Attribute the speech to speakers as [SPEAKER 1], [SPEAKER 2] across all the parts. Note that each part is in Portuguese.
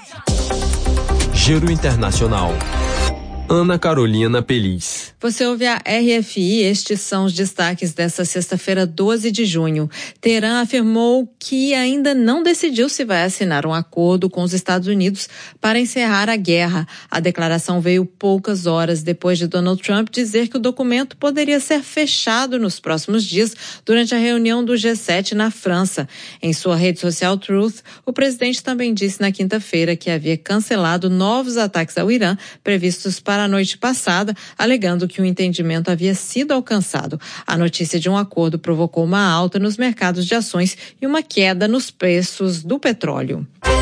[SPEAKER 1] Giro Internacional. Ana Carolina Peliz.
[SPEAKER 2] Você ouve a RFI, estes são os destaques desta sexta-feira, 12 de junho. Teherã afirmou que ainda não decidiu se vai assinar um acordo com os Estados Unidos para encerrar a guerra. A declaração veio poucas horas depois de Donald Trump dizer que o documento poderia ser fechado nos próximos dias durante a reunião do G7 na França. Em sua rede social Truth, o presidente também disse na quinta-feira que havia cancelado novos ataques ao Irã previstos para a noite passada, alegando que o entendimento havia sido alcançado. A notícia de um acordo provocou uma alta nos mercados de ações e uma queda nos preços do petróleo.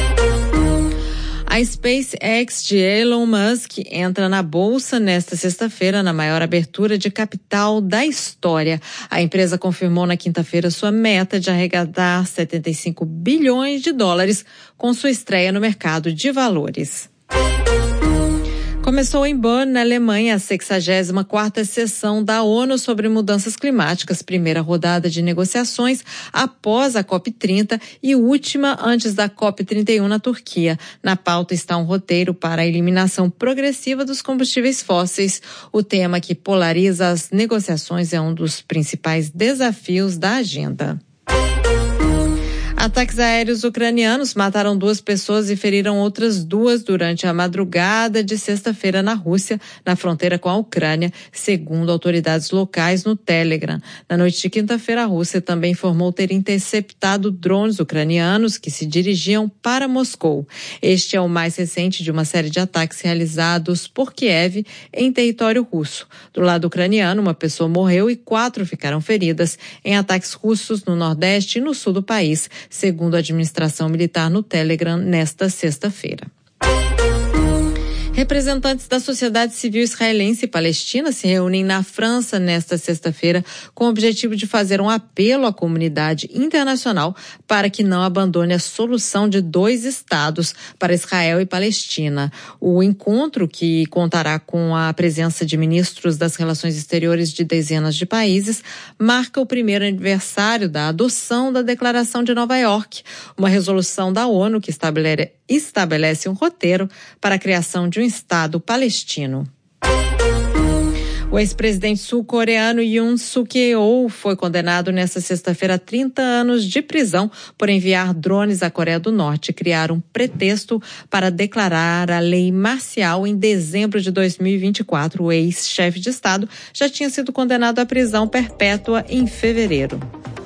[SPEAKER 2] A SpaceX de Elon Musk entra na bolsa nesta sexta-feira na maior abertura de capital da história. A empresa confirmou na quinta-feira sua meta de arrecadar 75 bilhões de dólares com sua estreia no mercado de valores. Começou em Bonn, na Alemanha, a 64ª sessão da ONU sobre mudanças climáticas, primeira rodada de negociações após a COP30 e última antes da COP31 na Turquia. Na pauta está um roteiro para a eliminação progressiva dos combustíveis fósseis. O tema que polariza as negociações é um dos principais desafios da agenda. Ataques aéreos ucranianos mataram 2 pessoas e feriram outras 2 durante a madrugada de sexta-feira na Rússia, na fronteira com a Ucrânia, segundo autoridades locais no Telegram. Na noite de quinta-feira, a Rússia também informou ter interceptado drones ucranianos que se dirigiam para Moscou. Este é o mais recente de uma série de ataques realizados por Kiev em território russo. Do lado ucraniano, uma pessoa morreu e 4 ficaram feridas em ataques russos no Nordeste e no sul do país, segundo a administração militar no Telegram nesta sexta-feira. Representantes da sociedade civil israelense e palestina se reúnem na França nesta sexta-feira com o objetivo de fazer um apelo à comunidade internacional para que não abandone a solução de 2 estados para Israel e Palestina. O encontro, que contará com a presença de ministros das relações exteriores de dezenas de países, marca o primeiro aniversário da adoção da Declaração de Nova York, uma resolução da ONU que estabelece um roteiro para a criação de um Estado palestino. O ex-presidente sul-coreano Yoon Suk-yeol foi condenado nesta sexta-feira a 30 anos de prisão por enviar drones à Coreia do Norte e criar um pretexto para declarar a lei marcial em dezembro de 2024. O ex-chefe de Estado já tinha sido condenado à prisão perpétua em fevereiro.